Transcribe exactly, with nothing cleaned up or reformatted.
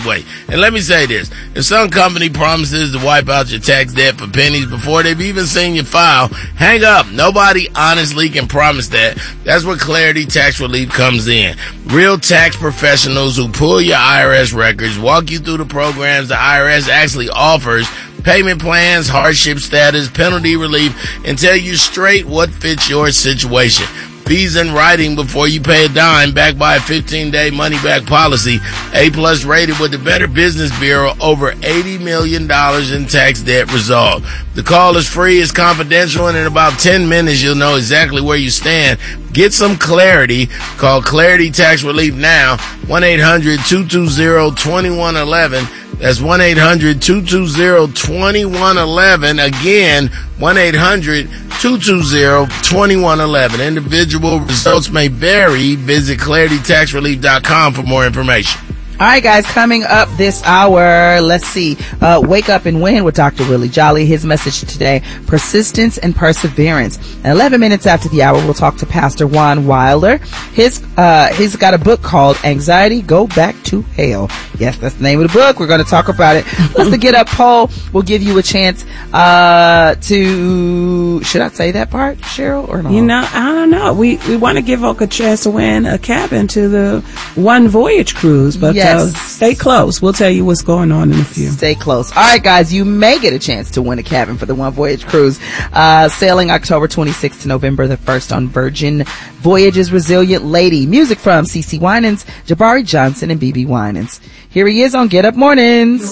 you wait. And let me say this. If some company promises to wipe out your tax debt for pennies before they've even seen your file, hang up. Nobody honestly can promise that. That's where Clarity Tax Relief comes in. Real tax professionals who pull your I R S records, walk you through the programs the I R S actually offers, payment plans, hardship status, penalty relief, and tell you straight what fits your situation. Fees in writing before you pay a dime, backed by a fifteen-day money-back policy. A-plus rated with the Better Business Bureau, over eighty million dollars in tax debt resolved. The call is free, it's confidential, and in about ten minutes you'll know exactly where you stand. Get some clarity. Call Clarity Tax Relief now, one eight hundred two two zero two one one one. That's one eight hundred two two zero two one one one. Again, one eight hundred two two zero two one one one. Individual results may vary. Visit clarity tax relief dot com for more information. All right, guys, coming up this hour, let's see, uh, Wake Up and Win with Doctor Willie Jolly. His message today, persistence and perseverance. And eleven minutes after the hour, we'll talk to Pastor Juan Wilder. His, uh, he's got a book called Anxiety, Go Back to Hell. Yes, that's the name of the book. We're going to talk about it. Plus, the Get Up poll will give you a chance, uh, to, should I say that part, Cheryl, or no? You know, I don't know. We, we want to give Oak a chance to win a cabin to the One Voyage cruise, but yes. Uh, stay close. We'll tell you what's going on in a few. Stay close. All right, guys, you may get a chance to win a cabin for the One Voyage cruise, uh, sailing October twenty-sixth to November the first on Virgin Voyages Resilient Lady. Music from C C Winans, Jabari Johnson, and B B Winans. Here he is on Get Up Mornings.